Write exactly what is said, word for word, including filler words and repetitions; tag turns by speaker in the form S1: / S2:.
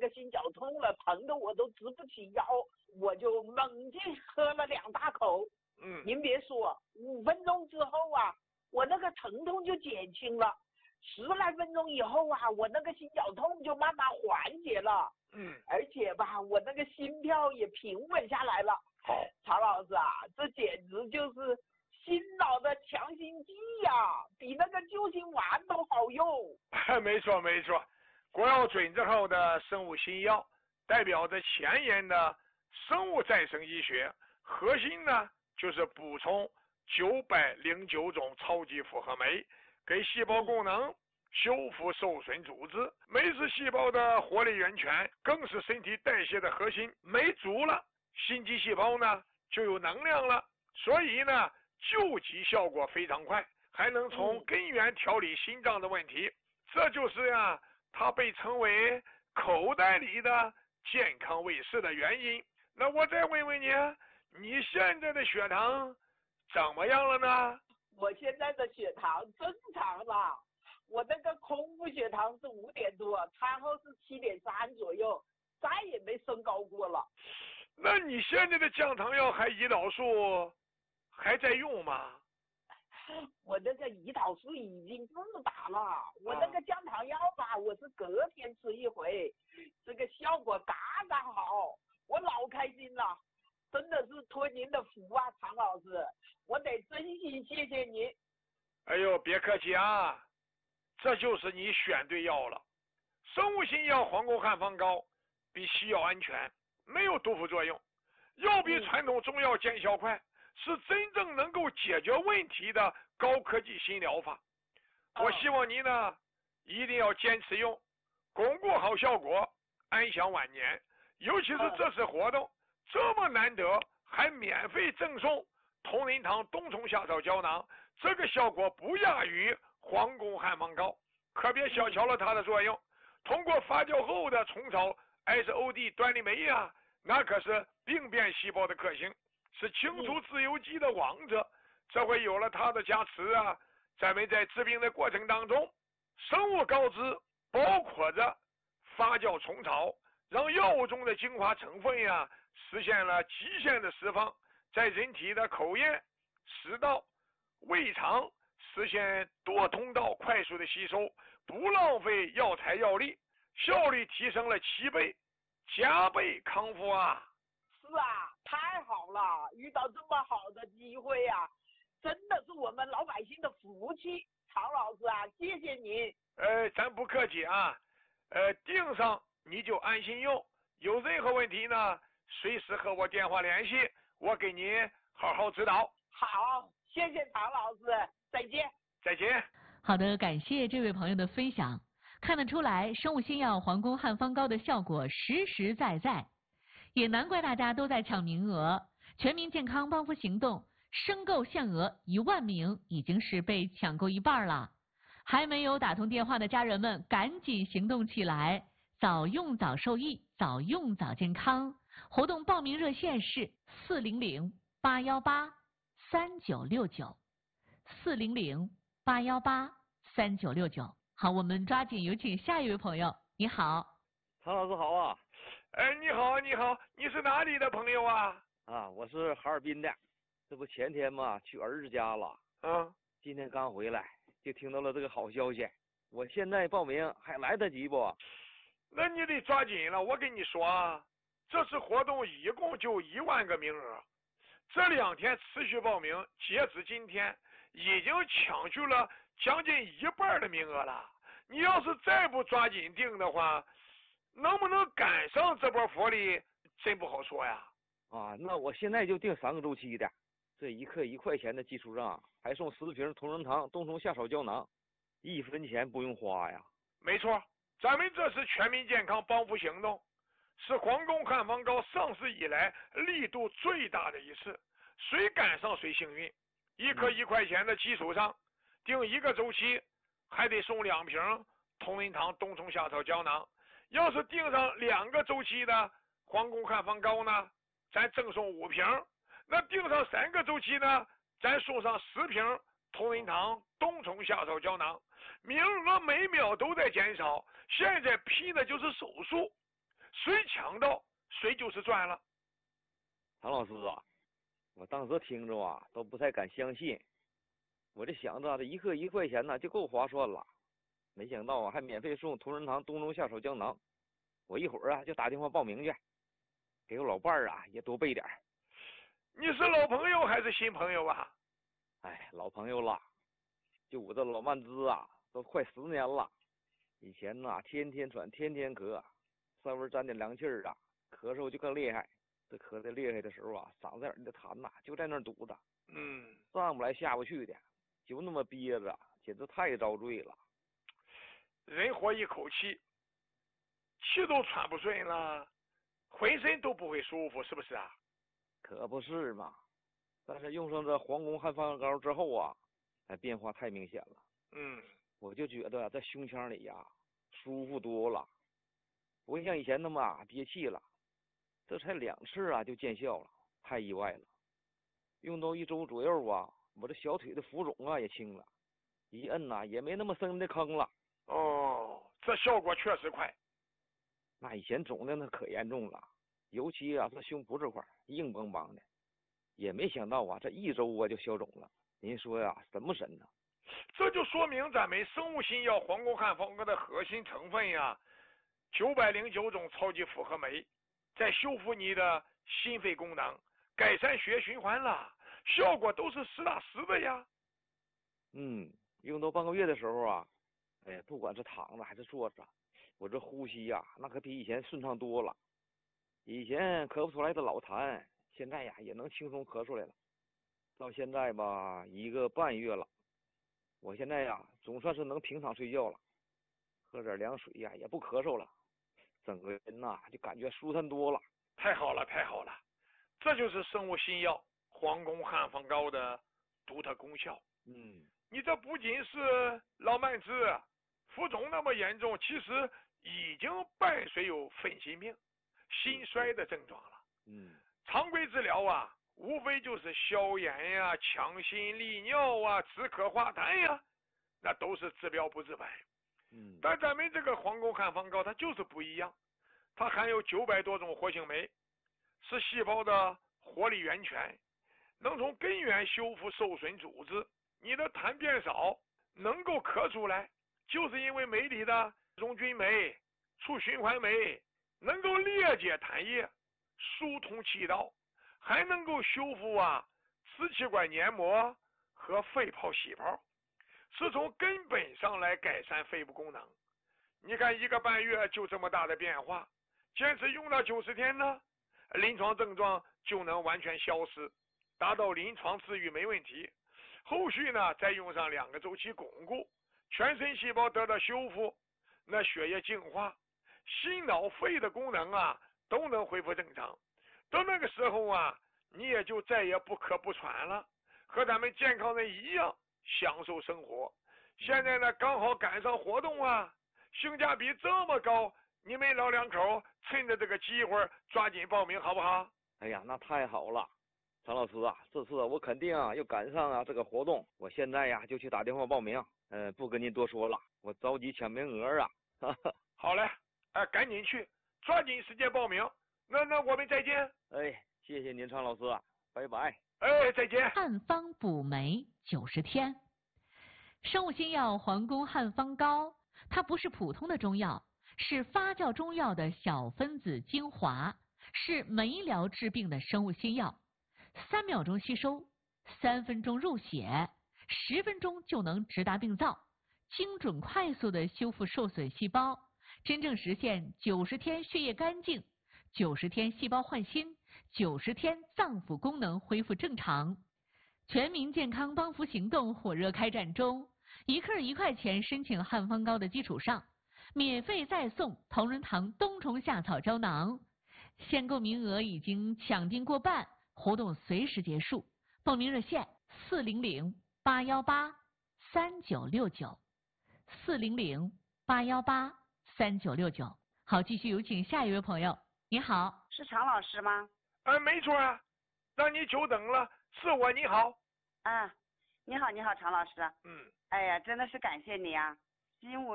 S1: 个心绞痛了，疼的我都直不起腰，我就猛劲喝了两大口。
S2: 嗯，
S1: 您别说，五分钟之后啊，我那个疼痛就减轻了。十来分钟以后啊，我那个心绞痛就慢慢缓解了。
S2: 嗯，
S1: 而且吧，我那个心跳也平稳下来了。
S2: 好，
S1: 曹老师啊，这简直就是心脑的强心剂呀、啊，比那个救心丸都好用。
S2: 没错没错，国药准字号的生物新药，代表着前沿的生物再生医学，核心呢就是补充九百零九种超级复合酶，给细胞功能修复受损组织。酶是细胞的活力源泉，更是身体代谢的核心。酶足了，心肌细胞呢就有能量了，所以呢救急效果非常快，还能从根源调理心脏的问题。嗯、这就是呀，它被称为口袋里的健康卫士的原因。那我再问问你，你现在的血糖怎么样了呢？
S1: 我现在的血糖正常了，我那个空腹血糖是五点多，餐后是七点三左右，再也没升高过了。
S2: 那你现在的降糖药还胰岛素还在用吗？
S1: 我那个胰岛素已经不打了，我那个降糖药吧，我是隔天吃一回，这个效果刚刚好，我老开心了。真的是托您的福啊，常老师，我得真心谢谢您。
S2: 哎呦，别客气啊，这就是你选对药了。生物新药黄宫汉方膏比西药安全，没有毒副作用，药比传统中药见效快，是真正能够解决问题的高科技新疗法。我希望你呢一定要坚持用，巩固好效果，安享晚年。尤其是这次活动这么难得，还免费赠送同仁堂冬虫夏草胶囊，这个效果不亚于皇宫汉方膏，可别小瞧了它的作用。通过发酵后的虫草 S O D 端粒酶呀，那可是病变细胞的克星，是清除自由基的王者。这回有了它的加持啊，咱们在治病的过程当中，生物膏质包括着发酵虫草，让药物中的精华成分呀实现了极限的释放，在人体的口咽、食道、胃肠实现多通道快速的吸收，不浪费药材药力，效率提升了七倍，加倍康复啊！
S1: 是啊，太好了，遇到这么好的机会啊，真的是我们老百姓的福气。常老师啊，谢谢您。
S2: 呃，咱不客气啊，呃，订上你就安心用，有任何问题呢，随时和我电话联系，我给您好好指导。
S1: 好，谢谢常老师，再见。
S2: 再见。
S3: 好的，感谢这位朋友的分享。看得出来，生物新药皇宫汉方膏的效果实实在在，也难怪大家都在抢名额。全民健康帮扶行动申购限额一万名，已经是被抢购一半了。还没有打通电话的家人们，赶紧行动起来，早用早受益，早用早健康。活动报名热线是四零零八幺八三九六九，四零零八幺八三九六九。好，我们抓紧有请下一位朋友。你好，
S4: 常老师好啊。
S2: 哎，你好，你好，你是哪里的朋友啊？
S4: 啊，我是哈尔滨的，这不前天嘛去儿子家了，
S2: 啊，
S4: 今天刚回来，就听到了这个好消息。我现在报名还来得及不？
S2: 那你得抓紧了，我跟你说啊，这次活动一共就一万个名额，这两天持续报名，截止今天已经抢去了将近一半的名额了。你要是再不抓紧订的话，能不能赶上这波福利真不好说呀。
S4: 啊，那我现在就订三个周期的，这一克一块钱的基础上还送十瓶同仁堂冬虫夏草胶囊，一分钱不用花呀。
S2: 没错，咱们这是全民健康帮扶行动，是皇宫汉方膏上市以来力度最大的一次，谁赶上谁幸运。一克一块钱的基础上订一个周期，还得送两瓶同仁堂冬虫夏草胶囊。要是订上两个周期的皇宫汉方膏呢，咱赠送五瓶。那订上三个周期呢，咱送上十瓶同仁堂冬虫夏草胶囊。名额每秒都在减少，现在批的就是手速。 谁抢到谁就是赚了。
S4: 唐老师啊，我当时听着啊都不太敢相信，我这想着这一克一块钱呢就够划算了，没想到啊还免费送同仁堂冬虫夏草胶囊，我一会儿啊就打电话报名去，给我老伴儿啊也多备点儿。
S2: 你是老朋友还是新朋友啊？
S4: 哎，老朋友了，就我这老慢支啊都快十年了，以前呐天天喘天天咳，稍微沾点凉气儿啊咳嗽就更厉害，这咳得厉害的时候啊嗓子眼的痰呐就在那儿堵着，
S2: 嗯，
S4: 上不来下不去的，就那么憋着，简直太遭罪了。
S2: 人活一口气，气都喘不顺了，浑身都不会舒服，是不是啊？
S4: 可不是嘛，但是用上这皇宫汉方膏之后啊，哎，变化太明显了。
S2: 嗯，
S4: 我就觉得在胸腔里呀舒服多了，不会像以前那么啊憋气了。这才两次啊就见效了，太意外了。用到一周左右啊，我这小腿的浮肿啊也轻了，一摁呐、啊、也没那么深的坑了。
S2: 哦，这效果确实快。
S4: 那以前肿的那可严重了，尤其啊这胸脯这块硬邦邦的，也没想到啊这一周啊就消肿了。您说呀神不神呢？
S2: 这就说明咱们生物新药皇宫汉方膏的核心成分呀，九百零九种超级复合酶，在修复你的心肺功能，改善血液循环了，效果都是实打实的呀。
S4: 嗯，用到半个月的时候啊，哎，不管是躺着还是坐着，我这呼吸呀、啊，那可比以前顺畅多了。以前咳不出来的老痰，现在呀也能轻松咳出来了。到现在吧，一个半月了，我现在呀总算是能平躺睡觉了，喝点凉水呀也不咳嗽了，整个人呐就感觉舒坦多了。
S2: 太好了，太好了，这就是生物新药皇宫汉方膏的独特功效。
S4: 嗯，
S2: 你这不仅是老慢支、浮肿那么严重，其实已经伴随有粉心病、心衰的症状了。
S4: 嗯，
S2: 常规治疗啊，无非就是消炎呀、强心利尿啊、止咳化痰呀，那都是治标不治本。
S4: 嗯，
S2: 但咱们这个皇宫汉方膏它就是不一样，它含有九百多种活性酶，是细胞的活力源泉，能从根源修复受损组织。你的痰变少，能够咳出来，就是因为酶里的溶菌酶、促循环酶能够裂解痰液，疏通气道，还能够修复啊支气管黏膜和肺泡细胞，是从根本上来改善肺部功能。你看一个半月就这么大的变化，坚持用到九十天呢，临床症状就能完全消失，达到临床治愈没问题。后续呢再用上两个周期巩固，全身细胞得到修复，那血液净化，心脑肺的功能啊都能恢复正常。到那个时候啊，你也就再也不咳不喘了，和咱们健康人一样享受生活。现在呢刚好赶上活动啊，性价比这么高，你们老两口趁着这个机会抓紧报名好不好？
S4: 哎呀，那太好了。常老师啊，这次我肯定啊要赶上啊这个活动，我现在呀就去打电话报名。嗯、呃，不跟您多说了，我着急抢名额啊。哈哈。
S2: 好嘞，哎、呃，赶紧去，抓紧时间报名。那那我们再见。
S4: 哎，谢谢您，常老师，拜拜。
S2: 哎，再见。
S3: 汉方补酶九十天，生物新药皇宫汉方膏，它不是普通的中药，是发酵中药的小分子精华，是酶疗治病的生物新药。三秒钟吸收，三分钟入血，十分钟就能直达病灶，精准快速的修复受损细胞，真正实现九十天血液干净，九十天细胞换新，九十天脏腑功能恢复正常。全民健康帮扶行动火热开展中，一克一块钱申请汉方膏的基础上，免费再送同仁堂冬虫夏草胶囊，限购名额已经抢订过半。活动随时结束，报名热线四零零八幺八三九六九，四零零八幺八三九六九。好，继续有请下一位朋友。你好，
S1: 是常老师吗？
S2: 呃，没错啊，让你久等了，是我。你好。
S1: 啊，你好，你好，常老师。
S2: 嗯。
S1: 哎呀，真的是感谢你啊，因为我。